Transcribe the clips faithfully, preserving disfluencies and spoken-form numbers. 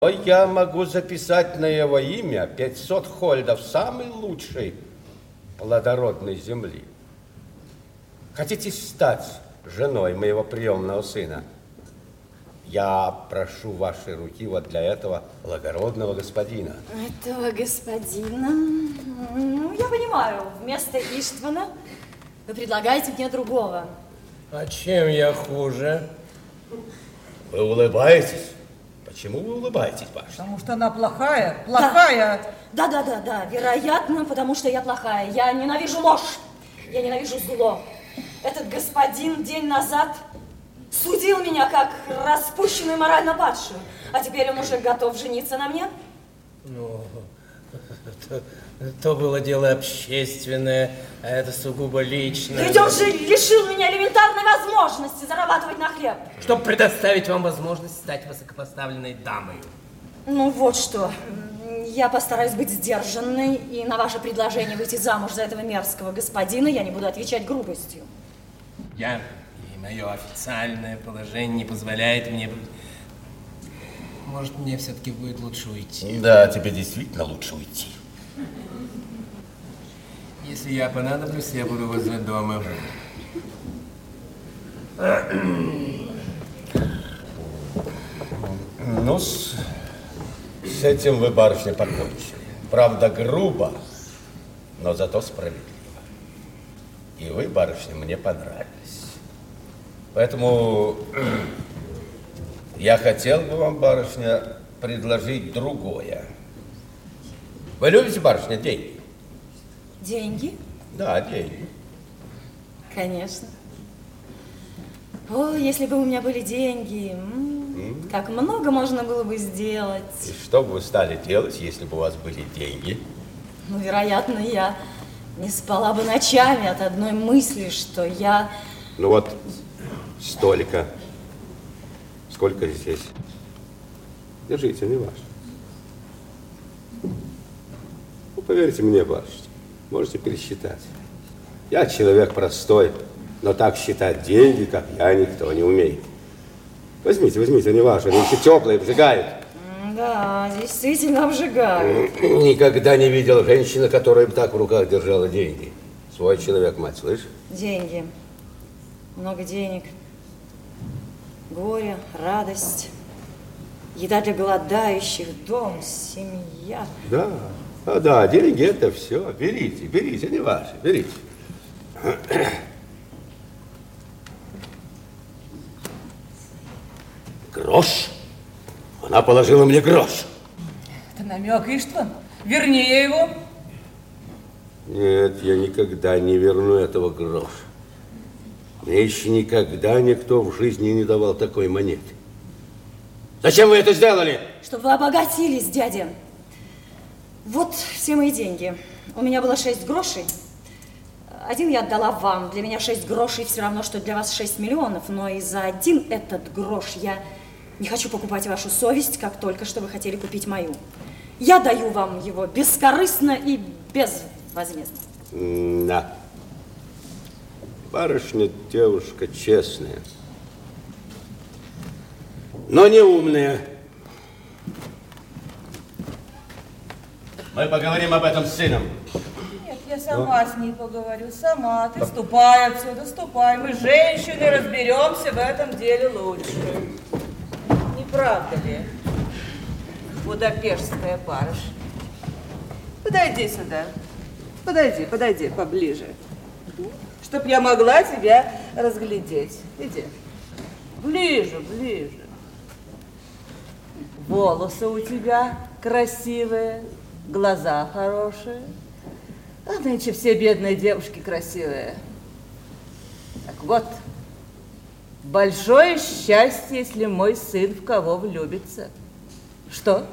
Я могу записать на его имя пятьсот хольдов самой лучшей плодородной земли. Хотите стать женой моего приемного сына? Я прошу вашей руки вот для этого благородного господина. Этого господина? Ну, я понимаю, вместо Иштвана вы предлагаете мне другого. А чем я хуже? Вы улыбаетесь? Почему вы улыбаетесь, башня? Потому что она плохая, плохая. Да, да, да, да, вероятно, потому что я плохая. Я ненавижу ложь, я ненавижу зло. Этот господин день назад судил меня как распущенную морально падшую, а теперь он уже готов жениться на мне? Ну, то, то было дело общественное, а это сугубо личное. Ведь он же лишил меня элементарной возможности зарабатывать на хлеб. Чтобы предоставить вам возможность стать высокопоставленной дамой. Ну вот что, я постараюсь быть сдержанной, и на ваше предложение выйти замуж за этого мерзкого господина я не буду отвечать грубостью. Я и мое официальное положение не позволяет мне... Может, мне все-таки будет лучше уйти? Да, тебе действительно лучше уйти. Если я понадоблюсь, я буду возле дома. Ну, с, с этим вы, барышня, покончили. Правда, грубо, но зато справедливо. И вы, барышня, мне понравились. Поэтому я хотел бы вам, барышня, предложить другое. Вы любите, барышня, деньги? Деньги? Да, деньги. Конечно. О, если бы у меня были деньги, м-м, как много можно было бы сделать. И что бы вы стали делать, если бы у вас были деньги? Ну, вероятно, я не спала бы ночами от одной мысли, что я... Ну вот, столько. Сколько здесь? Держите, не ваш. Ну, поверьте мне, барышня, можете пересчитать. Я человек простой, но так считать деньги, как я, никто не умеет. Возьмите, возьмите, они ваши, они еще теплые, обжигают. Да, действительно обжигают. Никогда не видел женщины, которая бы так в руках держала деньги. Свой человек, мать, слышишь? Деньги. Много денег. Горе, радость. Еда для голодающих, дом, семья. Да, а, да, деньги это все. Берите, берите, они ваши, берите. Грош? Она положила мне грош. Это намек, Иштван. Верни его. Нет, я никогда не верну этого гроша. Мне еще никогда никто в жизни не давал такой монеты. Зачем вы это сделали? Чтобы вы обогатились, дядя. Вот все мои деньги. У меня было шесть грошей. Один я отдала вам. Для меня шесть грошей все равно, что для вас шесть миллионов. Но и за один этот грош я не хочу покупать вашу совесть, как только что вы хотели купить мою. Я даю вам его бескорыстно и безвозмездно. Да. Барышня девушка честная, но не умная. Мы поговорим об этом с сыном. Нет, я сама с ней поговорю, сама. Ты ступай отсюда, ступай. Мы, женщины, разберемся в этом деле лучше. Не правда ли, будапештская барышня? Подойди сюда. Подойди, подойди поближе. Чтоб я могла тебя разглядеть. Иди. Ближе, ближе. Волосы у тебя красивые, глаза хорошие. А нынче все бедные девушки красивые. Так вот, большое счастье, если мой сын в кого влюбится. Что?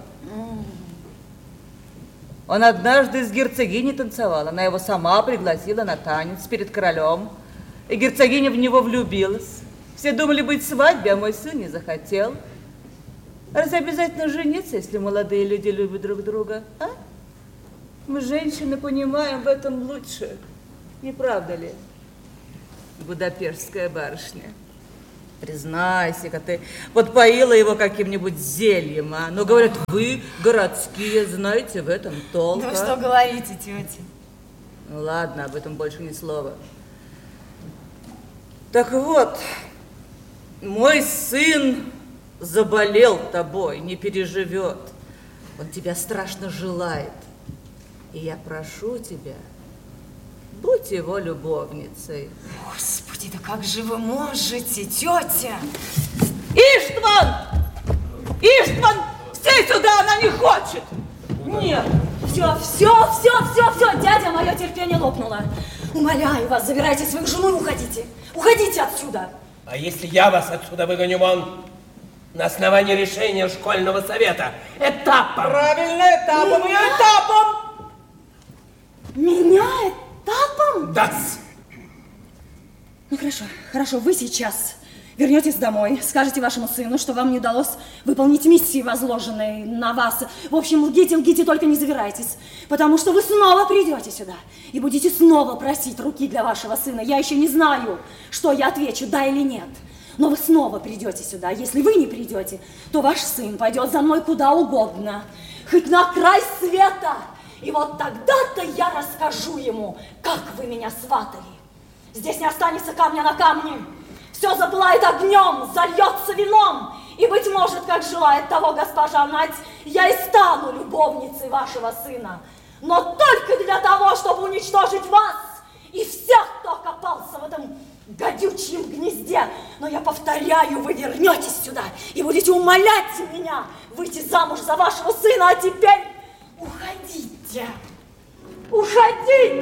Он однажды с герцогиней танцевал. Она его сама пригласила на танец перед королем. И герцогиня в него влюбилась. Все думали быть свадьбой, а мой сын не захотел. Разве обязательно жениться, если молодые люди любят друг друга? А? Мы, женщины, понимаем в этом лучше. Не правда ли, будапештская барышня? Признайся-ка, ты подпоила его каким-нибудь зельем, а? Но, говорят, вы, городские, знаете в этом толк. Ну, что говорите, тетя? Ну, ладно, об этом больше ни слова. Так вот, мой сын заболел тобой, не переживет. Он тебя страшно желает. И я прошу тебя, будь его любовницей. Господи, да как же вы можете, тетя? Иштван! Иштван! Сей сюда, она не хочет! Нет! Все, все, все, все, все, дядя, мое терпение лопнуло. Умоляю вас, забирайте свою жену и уходите. Уходите отсюда. А если я вас отсюда выгоню вон на основании решения школьного совета? Этапом! Правильно, этапом, ее этапом! Меня этапом? Да. Ну хорошо, хорошо, вы сейчас вернетесь домой, скажете вашему сыну, что вам не удалось выполнить миссии, возложенные на вас. В общем, лгите, лгите, только не завирайтесь, потому что вы снова придете сюда и будете снова просить руки для вашего сына. Я еще не знаю, что я отвечу, да или нет. Но вы снова придете сюда. Если вы не придете, то ваш сын пойдет за мной куда угодно, хоть на край света. И вот тогда-то я расскажу ему, как вы меня сватали. Здесь не останется камня на камне. Все запылает огнем, зальется вином. И, быть может, как желает того госпожа мать, я и стану любовницей вашего сына. Но только для того, чтобы уничтожить вас и всех, кто окопался в этом гадючем гнезде. Но я повторяю, вы вернетесь сюда и будете умолять меня выйти замуж за вашего сына. А теперь уходите. Уходите!